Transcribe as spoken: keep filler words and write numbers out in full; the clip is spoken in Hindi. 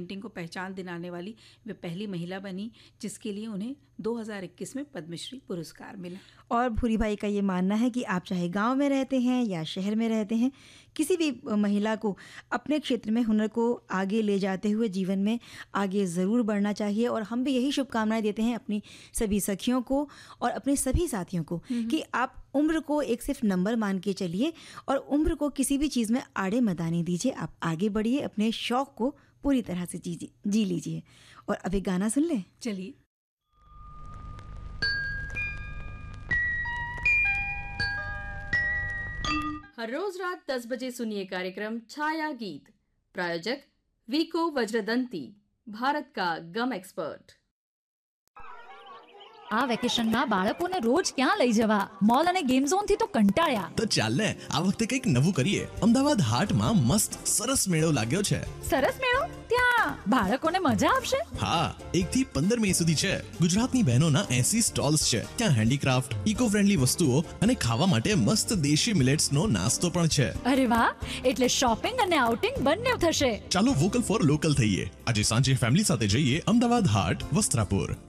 पेंटिंग को पहचान दिलाने वाली वे पहली महिला बनी जिसके लिए उन्हें दो हज़ार इक्कीस में पद्मश्री पुरस्कार मिला। और भूरी भाई का ये मानना है कि आप चाहे गांव में रहते हैं या शहर में रहते हैं, किसी भी महिला को अपने क्षेत्र में हुनर को आगे ले जाते हुए जीवन में आगे ज़रूर बढ़ना चाहिए। और हम भी यही शुभकामनाएं देते हैं अपनी सभी सखियों को और अपने सभी साथियों को कि आप उम्र को एक सिर्फ नंबर मान के चलिए और उम्र को किसी भी चीज़ में आड़े मत आने दीजिए। आप आगे बढ़िए, अपने शौक़ को पूरी तरह से जी जी लीजिए। और अब एक गाना सुन लें। चलिए। हर रोज रात दस बजे सुनिए कार्यक्रम छाया गीत। प्रायोजक वीको वज्रदंती, भारत का गम एक्सपर्ट। આ વેકેશનમાં બાળકોને રોજ ક્યાં લઈ જવા? મોલ અને ગેમ ઝોન થી તો કંટાળ્યા. તો ચાલ ને આ વખતે કંઈક નવું કરીએ. અમદાવાદ હાટમાં મસ્ત સરસ મેળો લાગ્યો છે. સરસ મેળો? ત્યાં બાળકોને મજા આવશે? હા, એક થી પંદર મે સુધી છે. ગુજરાતની બહેનોના એંસી સ્ટોલ્સ છે. ત્યાં હેન્ડીક્રાફ્ટ, ઇકો ફ્રેન્ડલી વસ્તુઓ અને ખાવા માટે મસ્ત દેશી મિલેટ્સનો નાસ્તો પણ છે. અરે વાહ, એટલે શોપિંગ અને આઉટિંગ બંને થશે. ચાલો વોકલ ફોર લોકલ થઈએ. આજે સાંજે ફેમિલી સાથે જઈએ અમદાવાદ હાટ, વસ્ત્રાપુર.